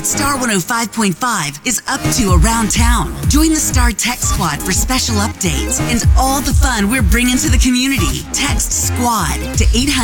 Star 105.5 is up to around town. Join the Star Tech Squad for special updates and all the fun we're bringing to the community. Text SQUAD to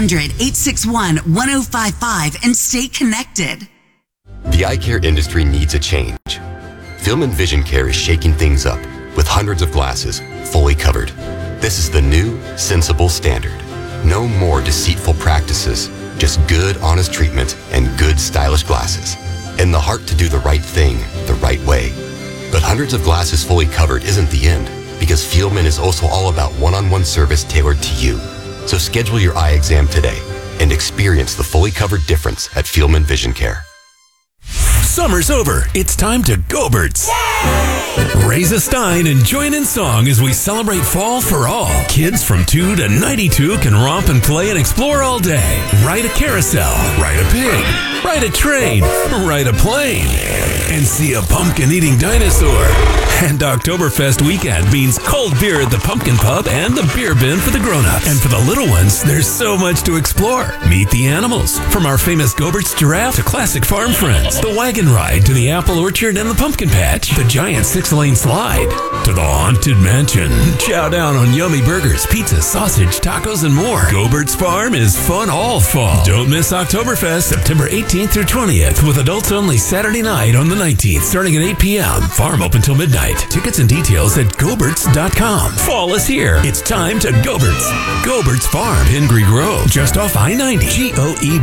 800-861-1055 and stay connected. The eye care industry needs a change. Film and Vision Care is shaking things up with hundreds of glasses fully covered. This is the new, sensible standard. No more deceitful practices, just good, honest treatment and good, stylish glasses. And the heart to do the right thing the right way. But hundreds of glasses fully covered isn't the end, because Fieldman is also all about one-on-one service tailored to you. So schedule your eye exam today and experience the fully covered difference at Fieldman Vision Care. Summer's over. It's time to Go-Birds. Raise a stein and join in song as we celebrate fall for all. Kids from 2 to 92 can romp and play and explore all day. Ride a carousel, ride a pig, ride a train, ride a plane, and see a pumpkin-eating dinosaur. And Oktoberfest weekend means cold beer at the Pumpkin Pub and the beer bin for the grown-ups. And for the little ones, there's so much to explore. Meet the animals, from our famous Go-Birds giraffe to classic farm friends, the wagon ride to the apple orchard and the pumpkin patch, the giant 6-lane slide to the haunted mansion. Chow down on yummy burgers, pizzas, sausage, tacos, and more. Go-Birds Farm is fun all fall. Don't miss Oktoberfest, September 18th through 20th, with adults only Saturday night on the 19th, starting at 8 p.m. Farm open till midnight. Tickets and details at gobirds.com. Fall is here. It's time to Go-Birds. Go-Birds Farm, Pingree Grove, just off I-90.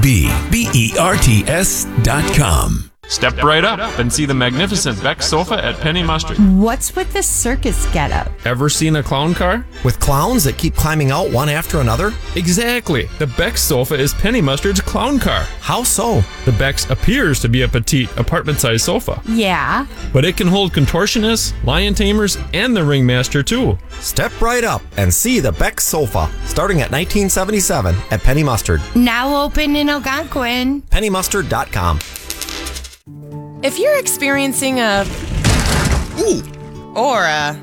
GOEBBERTS.com. Step right up and see the magnificent Beck sofa at Penny Mustard. What's with the circus getup? Ever seen a clown car? With clowns that keep climbing out one after another? Exactly. The Beck sofa is Penny Mustard's clown car. How so? The Beck's appears to be a petite, apartment-sized sofa. Yeah. But it can hold contortionists, lion tamers, and the ringmaster too. Step right up and see the Beck sofa, starting at $19.77 at Penny Mustard. Now open in Algonquin. PennyMustard.com. If you're experiencing a Ooh, or a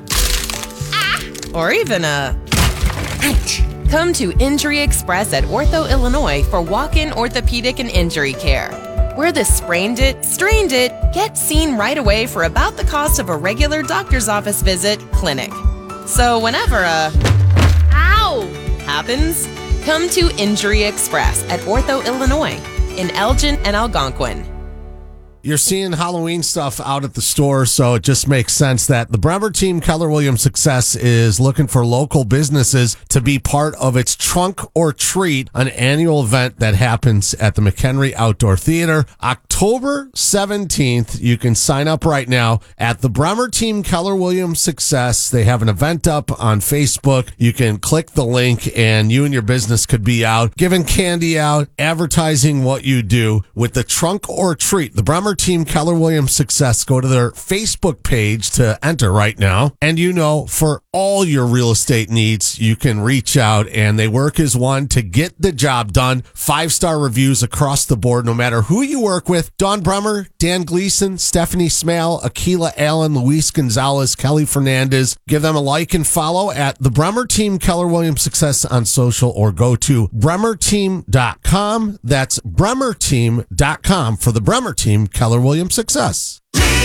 or even a ouch, come to Injury Express at Ortho, Illinois for walk-in orthopedic and injury care. Where the sprained it, strained it, get seen right away for about the cost of a regular doctor's office visit, clinic. So whenever a ow happens, come to Injury Express at Ortho, Illinois in Elgin and Algonquin. You're seeing Halloween stuff out at the store, so it just makes sense that the Bremer Team Keller Williams Success is looking for local businesses to be part of its Trunk or Treat, an annual event that happens at the McHenry Outdoor Theater. October 17th, you can sign up right now at the Bremer Team Keller Williams Success. They have an event up on Facebook. You can click the link and you and your business could be out, giving candy out, advertising what you do with the Trunk or Treat. The Bremer Team Keller Williams Success. Go to their Facebook page to enter right now. And you know, for all your real estate needs, you can reach out and they work as one to get the job done. 5-star reviews across the board, no matter who you work with. Dawn Bremer, Dan Gleason, Stephanie Smale, Akila Allen, Luis Gonzalez, Kelly Fernandez. Give them a like and follow at the Bremer Team Keller Williams Success on social or go to bremerteam.com. That's bremerteam.com for the Bremer Team Keller Williams Success.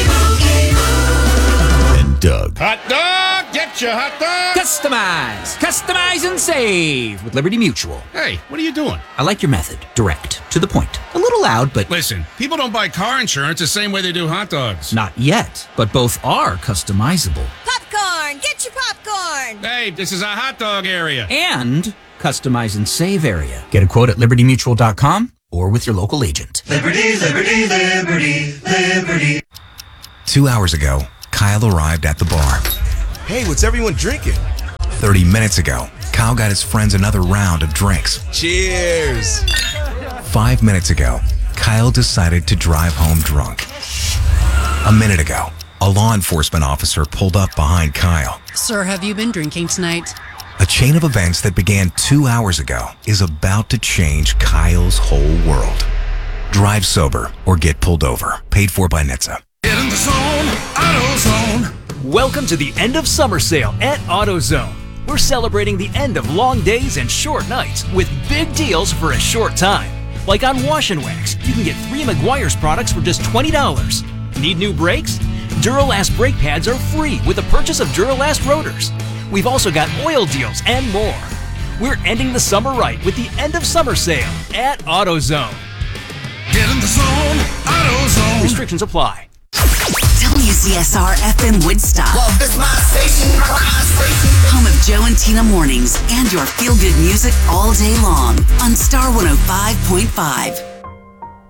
And Doug. Hot dog! Get your hot dog! Customize and save with Liberty Mutual. Hey, what are you doing? I like your method. Direct. To the point. A little loud, but... Listen, people don't buy car insurance the same way they do hot dogs. Not yet, but both are customizable. Popcorn! Get your popcorn! Hey, this is a hot dog area. And customize and save area. Get a quote at libertymutual.com or with your local agent. Liberty, liberty, liberty, liberty. 2 hours ago, Kyle arrived at the bar. Hey, what's everyone drinking? 30 minutes ago, Kyle got his friends another round of drinks. Cheers! 5 minutes ago, Kyle decided to drive home drunk. A minute ago, a law enforcement officer pulled up behind Kyle. Sir, have you been drinking tonight? A chain of events that began 2 hours ago is about to change Kyle's whole world. Drive sober or get pulled over. Paid for by NHTSA. Get in the zone, AutoZone. Welcome to the end of summer sale at AutoZone. We're celebrating the end of long days and short nights with big deals for a short time. Like on Wash and Wax, you can get 3 Meguiar's products for just $20. Need new brakes? Duralast brake pads are free with the purchase of Duralast rotors. We've also got oil deals and more. We're ending the summer right with the end of summer sale at AutoZone. Get in the zone, AutoZone. Restrictions apply. WCSR FM Woodstock. Well, this my station, my station. Home of Joe and Tina mornings and your feel-good music all day long on Star 105.5.